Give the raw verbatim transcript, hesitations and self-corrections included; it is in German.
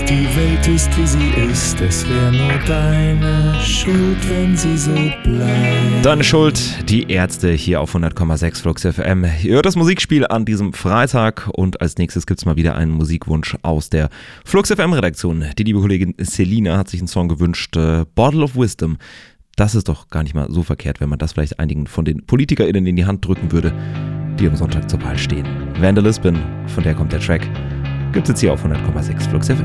dass die Welt ist, wie sie ist. Es wäre nur deine Schuld, wenn sie so bleibt. Deine Schuld, die Ärzte hier auf hundert Komma sechs Flux F M. Ihr hört das Musikspiel an diesem Freitag und als nächstes gibt es mal wieder einen Musikwunsch aus der Flux F M-Redaktion. Die liebe Kollegin Selina hat sich einen Song gewünscht, äh, Bottle of Wisdom. Das ist doch gar nicht mal so verkehrt, wenn man das vielleicht einigen von den PolitikerInnen in die Hand drücken würde, die am Sonntag zur Wahl stehen. Vandalism, von der kommt der Track, gibt's jetzt hier auf hundert Komma sechs Flux F M.